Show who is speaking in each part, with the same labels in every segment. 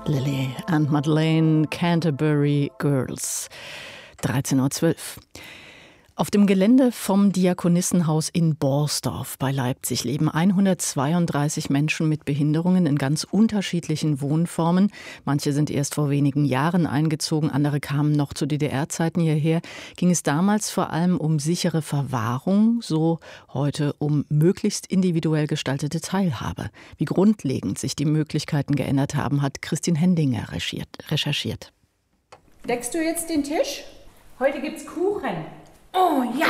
Speaker 1: Lily and Madeleine, Canterbury Girls. 13:12 Uhr. Auf dem Gelände vom Diakonissenhaus in Borsdorf bei Leipzig leben 132 Menschen mit Behinderungen in ganz unterschiedlichen Wohnformen. Manche sind erst vor wenigen Jahren eingezogen, andere kamen noch zu DDR-Zeiten hierher. Ging es damals vor allem um sichere Verwahrung, so heute um möglichst individuell gestaltete Teilhabe. Wie grundlegend sich die Möglichkeiten geändert haben, hat Christine Hendinger recherchiert.
Speaker 2: Deckst du jetzt den Tisch? Heute gibt's Kuchen.
Speaker 3: Oh ja!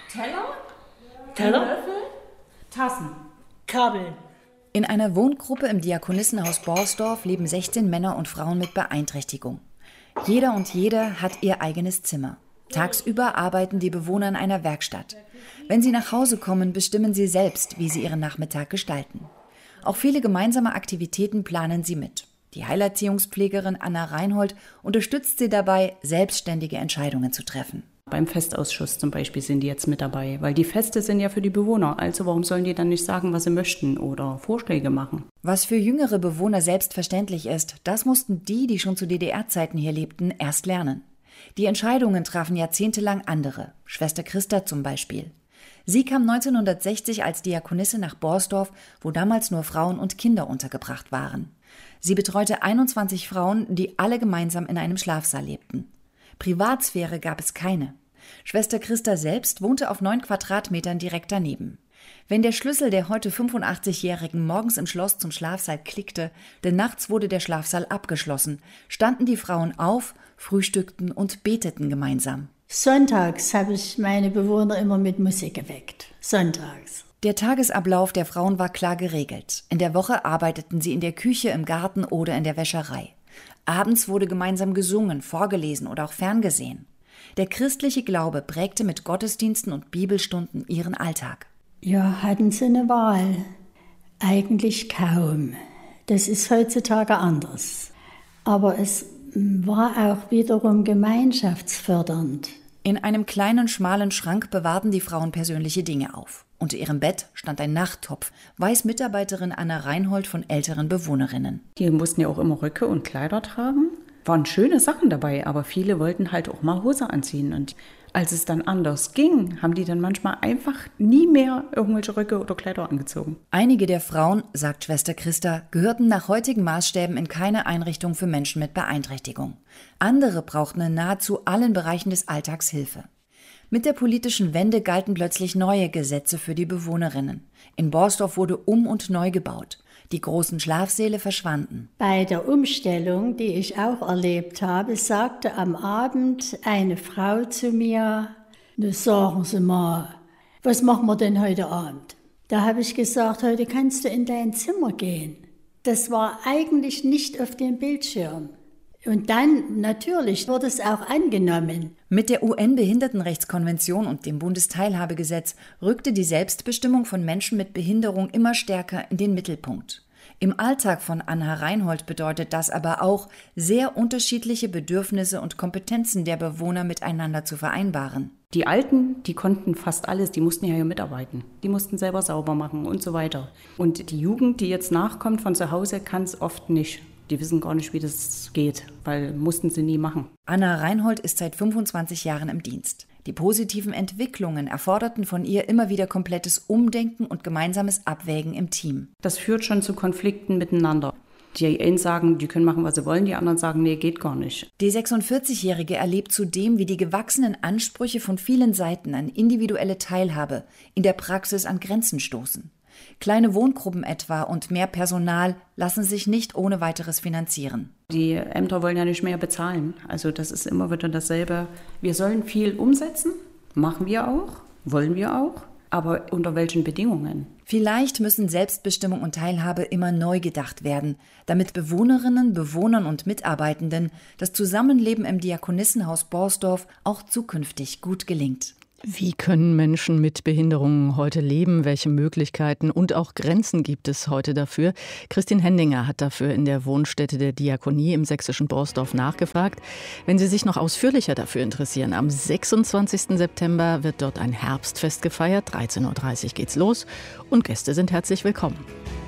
Speaker 2: Teller? Löffel? Tassen?
Speaker 3: Kabel.
Speaker 4: In einer Wohngruppe im Diakonissenhaus Borsdorf leben 16 Männer und Frauen mit Beeinträchtigung. Jeder und jede hat ihr eigenes Zimmer. Tagsüber arbeiten die Bewohner in einer Werkstatt. Wenn sie nach Hause kommen, bestimmen sie selbst, wie sie ihren Nachmittag gestalten. Auch viele gemeinsame Aktivitäten planen sie mit. Die Heilerziehungspflegerin Anna Reinhold unterstützt sie dabei, selbstständige Entscheidungen zu treffen.
Speaker 5: Beim Festausschuss zum Beispiel sind die jetzt mit dabei, weil die Feste sind ja für die Bewohner. Also warum sollen die dann nicht sagen, was sie möchten oder Vorschläge machen?
Speaker 4: Was für jüngere Bewohner selbstverständlich ist, das mussten die schon zu DDR-Zeiten hier lebten, erst lernen. Die Entscheidungen trafen jahrzehntelang andere, Schwester Christa zum Beispiel. Sie kam 1960 als Diakonisse nach Borsdorf, wo damals nur Frauen und Kinder untergebracht waren. Sie betreute 21 Frauen, die alle gemeinsam in einem Schlafsaal lebten. Privatsphäre gab es keine. Schwester Christa selbst wohnte auf 9 Quadratmetern direkt daneben. Wenn der Schlüssel der heute 85-Jährigen morgens im Schloss zum Schlafsaal klickte, denn nachts wurde der Schlafsaal abgeschlossen, standen die Frauen auf, frühstückten und beteten gemeinsam.
Speaker 3: Sonntags habe ich meine Bewohner immer mit Musik geweckt. Sonntags.
Speaker 4: Der Tagesablauf der Frauen war klar geregelt. In der Woche arbeiteten sie in der Küche, im Garten oder in der Wäscherei. Abends wurde gemeinsam gesungen, vorgelesen oder auch ferngesehen. Der christliche Glaube prägte mit Gottesdiensten und Bibelstunden ihren Alltag.
Speaker 3: Ja, hatten sie eine Wahl? Eigentlich kaum. Das ist heutzutage anders. Aber es war auch wiederum gemeinschaftsfördernd.
Speaker 4: In einem kleinen, schmalen Schrank bewahrten die Frauen persönliche Dinge auf. Unter ihrem Bett stand ein Nachttopf, weiß Mitarbeiterin Anna Reinhold von älteren Bewohnerinnen.
Speaker 5: Die mussten ja auch immer Röcke und Kleider tragen. Waren schöne Sachen dabei, aber viele wollten halt auch mal Hose anziehen. Und als es dann anders ging, haben die dann manchmal einfach nie mehr irgendwelche Röcke oder Kleider angezogen.
Speaker 4: Einige der Frauen, sagt Schwester Christa, gehörten nach heutigen Maßstäben in keine Einrichtung für Menschen mit Beeinträchtigung. Andere brauchten in nahezu allen Bereichen des Alltags Hilfe. Mit der politischen Wende galten plötzlich neue Gesetze für die Bewohnerinnen. In Borsdorf wurde und neu gebaut. Die großen Schlafsäle verschwanden.
Speaker 3: Bei der Umstellung, die ich auch erlebt habe, sagte am Abend eine Frau zu mir, na sagen Sie mal, was machen wir denn heute Abend? Da habe ich gesagt, heute kannst du in dein Zimmer gehen. Das war eigentlich nicht auf dem Bildschirm. Und dann, natürlich, wurde es auch angenommen.
Speaker 4: Mit der UN-Behindertenrechtskonvention und dem Bundesteilhabegesetz rückte die Selbstbestimmung von Menschen mit Behinderung immer stärker in den Mittelpunkt. Im Alltag von Anna Reinhold bedeutet das aber auch, sehr unterschiedliche Bedürfnisse und Kompetenzen der Bewohner miteinander zu vereinbaren.
Speaker 5: Die Alten, die konnten fast alles, die mussten ja hier mitarbeiten. Die mussten selber sauber machen und so weiter. Und die Jugend, die jetzt nachkommt von zu Hause, kann es oft nicht. Die wissen gar nicht, wie das geht, weil mussten sie nie machen.
Speaker 4: Anna Reinhold ist seit 25 Jahren im Dienst. Die positiven Entwicklungen erforderten von ihr immer wieder komplettes Umdenken und gemeinsames Abwägen im Team.
Speaker 5: Das führt schon zu Konflikten miteinander. Die einen sagen, die können machen, was sie wollen, die anderen sagen, nee, geht gar nicht.
Speaker 4: Die 46-Jährige erlebt zudem, wie die gewachsenen Ansprüche von vielen Seiten an individuelle Teilhabe in der Praxis an Grenzen stoßen. Kleine Wohngruppen etwa und mehr Personal lassen sich nicht ohne weiteres finanzieren.
Speaker 5: Die Ämter wollen ja nicht mehr bezahlen. Also das ist immer wieder dasselbe. Wir sollen viel umsetzen, machen wir auch, wollen wir auch, aber unter welchen Bedingungen?
Speaker 4: Vielleicht müssen Selbstbestimmung und Teilhabe immer neu gedacht werden, damit Bewohnerinnen, Bewohnern und Mitarbeitenden das Zusammenleben im Diakonissenhaus Borsdorf auch zukünftig gut gelingt.
Speaker 1: Wie können Menschen mit Behinderungen heute leben? Welche Möglichkeiten und auch Grenzen gibt es heute dafür? Christine Hendinger hat dafür in der Wohnstätte der Diakonie im sächsischen Borsdorf nachgefragt. Wenn Sie sich noch ausführlicher dafür interessieren, am 26. September wird dort ein Herbstfest gefeiert. 13:30 Uhr geht's los und Gäste sind herzlich willkommen.